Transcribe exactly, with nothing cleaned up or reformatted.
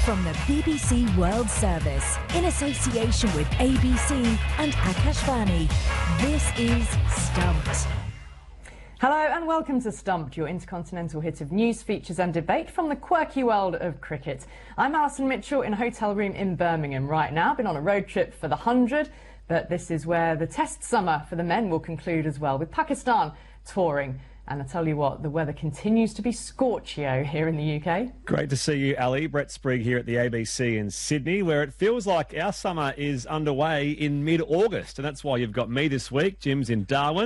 From the B B C World Service, in association with A B C and Akashvani, this is Stumped. Hello and welcome to Stumped, your intercontinental hit of news, features and debate from the quirky world of cricket. I'm Alison Mitchell in a hotel room in Birmingham right now. Been on a road trip for the hundred, but this is where the test summer for the men will conclude as well, with Pakistan touring. And I tell you what, the weather continues to be scorchio here in the U K. Great to see you, Ali. Brett Sprigg here at the A B C in Sydney, where it feels like our summer is underway in mid-August. And that's why you've got me this week. Jim's in Darwin.